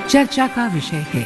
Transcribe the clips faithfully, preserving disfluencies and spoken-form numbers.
चर्चा का विषय है।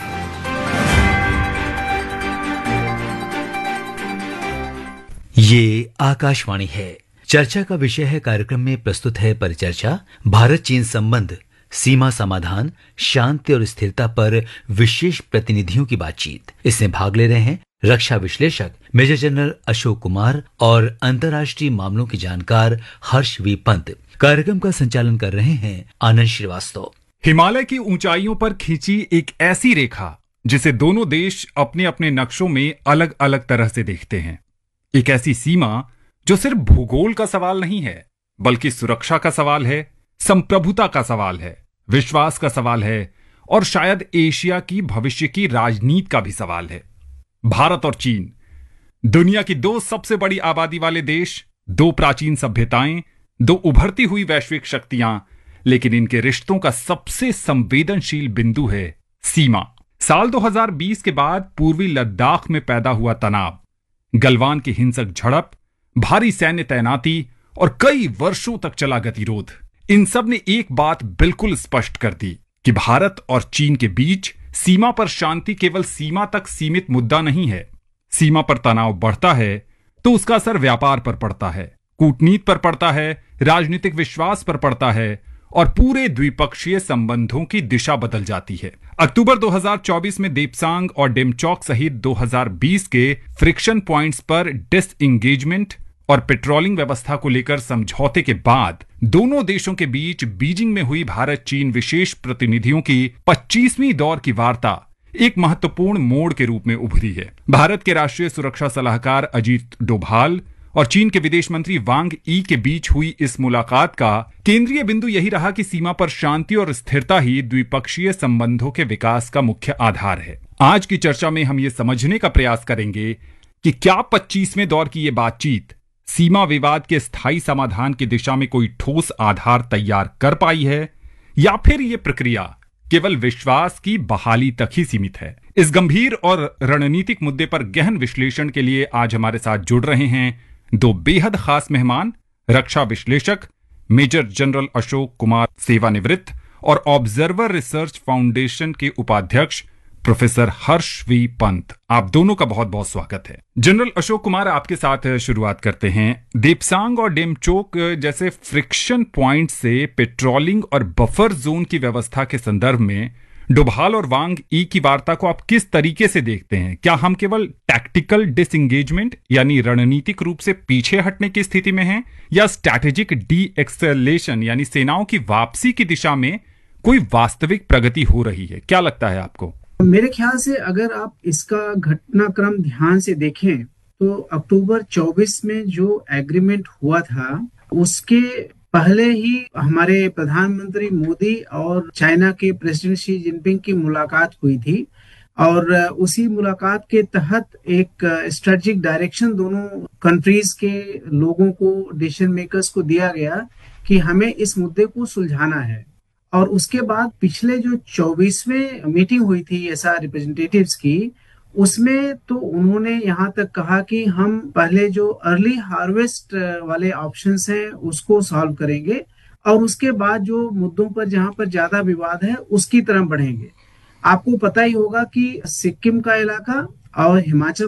ये आकाशवाणी है। चर्चा का विषय है कार्यक्रम में प्रस्तुत है परिचर्चा भारत चीन संबंध, सीमा समाधान, शांति और स्थिरता पर विशेष प्रतिनिधियों की बातचीत। इसमें भाग ले रहे हैं रक्षा विश्लेषक मेजर जनरल अशोक कुमार और अंतर्राष्ट्रीय मामलों के जानकार हर्ष वी पंत। कार्यक्रम का संचालन कर रहे हैं आनंद श्रीवास्तव। हिमालय की ऊंचाइयों पर खींची एक ऐसी रेखा जिसे दोनों देश अपने अपने नक्शों में अलग अलग तरह से देखते हैं। एक ऐसी सीमा जो सिर्फ भूगोल का सवाल नहीं है, बल्कि सुरक्षा का सवाल है, संप्रभुता का सवाल है, विश्वास का सवाल है और शायद एशिया की भविष्य की राजनीति का भी सवाल है। भारत और चीन, दुनिया की दो सबसे बड़ी आबादी वाले देश, दो प्राचीन सभ्यताएं, दो उभरती हुई वैश्विक शक्तियां, लेकिन इनके रिश्तों का सबसे संवेदनशील बिंदु है सीमा। साल दो हज़ार बीस के बाद पूर्वी लद्दाख में पैदा हुआ तनाव, गलवान की हिंसक झड़प, भारी सैन्य तैनाती और कई वर्षों तक चला गतिरोध, इन सब ने एक बात बिल्कुल स्पष्ट कर दी कि भारत और चीन के बीच सीमा पर शांति केवल सीमा तक सीमित मुद्दा नहीं है। सीमा पर तनाव बढ़ता है तो उसका असर व्यापार पर पड़ता है, कूटनीति पर पड़ता है, राजनीतिक विश्वास पर पड़ता है और पूरे द्विपक्षीय संबंधों की दिशा बदल जाती है। अक्टूबर दो हज़ार चौबीस में देपसांग और डेमचौक सहित दो हज़ार बीस के फ्रिक्शन पॉइंट्स पर डिसएंगेजमेंट और पेट्रोलिंग व्यवस्था को लेकर समझौते के बाद दोनों देशों के बीच बीजिंग में हुई भारत चीन विशेष प्रतिनिधियों की पच्चीसवीं दौर की वार्ता एक महत्वपूर्ण मोड़ के रूप में उभरी है। भारत के राष्ट्रीय सुरक्षा सलाहकार अजीत डोभाल और चीन के विदेश मंत्री वांग यी के बीच हुई इस मुलाकात का केंद्रीय बिंदु यही रहा कि सीमा पर शांति और स्थिरता ही द्विपक्षीय संबंधों के विकास का मुख्य आधार है। आज की चर्चा में हम ये समझने का प्रयास करेंगे कि क्या पच्चीसवें दौर की ये बातचीत सीमा विवाद के स्थायी समाधान की दिशा में कोई ठोस आधार तैयार कर पाई है या फिर ये प्रक्रिया केवल विश्वास की बहाली तक ही सीमित है। इस गंभीर और रणनीतिक मुद्दे पर गहन विश्लेषण के लिए आज हमारे साथ जुड़ रहे हैं दो बेहद खास मेहमान, रक्षा विश्लेषक मेजर जनरल अशोक कुमार सेवानिवृत्त और ऑब्जर्वर रिसर्च फाउंडेशन के उपाध्यक्ष प्रोफेसर हर्ष वी पंत। आप दोनों का बहुत बहुत स्वागत है। जनरल अशोक कुमार, आपके साथ शुरुआत करते हैं। देपसांग और डेमचौक जैसे फ्रिक्शन पॉइंट से पेट्रोलिंग और बफर जोन की व्यवस्था के संदर्भ में डोभाल और वांग यी की वार्ता को आप किस तरीके से देखते हैं? क्या हम केवल टैक्टिकल डिसएंगेजमेंट यानी रणनीतिक रूप से पीछे हटने की स्थिति में हैं, या स्ट्रैटेजिक डी एक्सेलेशन यानी सेनाओं की वापसी की दिशा में कोई वास्तविक प्रगति हो रही है? क्या लगता है आपको? मेरे ख्याल से अगर आप इसका घटनाक्रम ध्यान से देखें तो अक्टूबर चौबीस में जो एग्रीमेंट हुआ था उसके पहले ही हमारे प्रधानमंत्री मोदी और चाइना के प्रेसिडेंट शी जिनपिंग की मुलाकात हुई थी और उसी मुलाकात के तहत एक स्ट्रेटेजिक डायरेक्शन दोनों कंट्रीज के लोगों को, डिसीजन मेकर्स को दिया गया कि हमें इस मुद्दे को सुलझाना है। और उसके बाद पिछले जो चौबीसवें मीटिंग हुई थी ऐसा रिप्रेजेंटेटिव्स की, उसमें तो उन्होंने यहाँ तक कहा कि हम पहले जो अर्ली हार्वेस्ट वाले ऑप्शंस हैं उसको सॉल्व करेंगे और उसके बाद जो मुद्दों पर जहाँ पर ज्यादा विवाद है उसकी तरफ बढ़ेंगे। आपको पता ही होगा कि सिक्किम का इलाका और हिमाचल